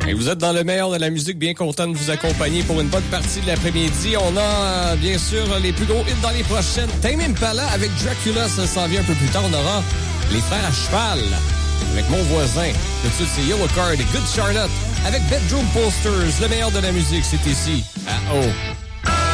Et vous êtes dans le meilleur de la musique, bien content de vous accompagner pour une bonne partie de l'après-midi. On a, bien sûr, les plus gros hits dans les prochaines. Tame Impala avec Dracula, ça s'en vient un peu plus tard. On aura les frères à cheval avec Mon Voisin. Tout de suite, c'est Yellowcard et Good Charlotte avec Bedroom Posters. Le meilleur de la musique, c'est ici, à O.